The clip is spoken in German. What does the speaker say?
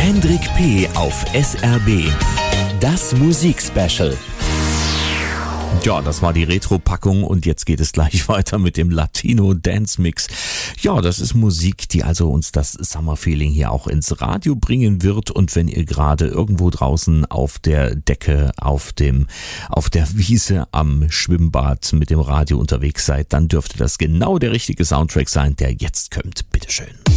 Hendrik P. auf SRB. Das Musikspecial. Ja, das war die Retro-Packung und jetzt geht es gleich weiter mit dem Latino-Dance-Mix. Ja, das ist Musik, die also uns das Summer-Feeling hier auch ins Radio bringen wird. Und wenn ihr gerade irgendwo draußen auf der Decke, auf der Wiese, am Schwimmbad mit dem Radio unterwegs seid, dann dürfte das genau der richtige Soundtrack sein, der jetzt kommt. Bitteschön.